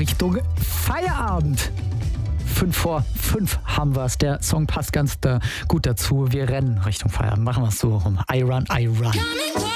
Richtung Feierabend. 5:05 haben wir es. Der Song passt ganz gut dazu. Wir rennen Richtung Feierabend. Machen wir es so rum. I run, I run.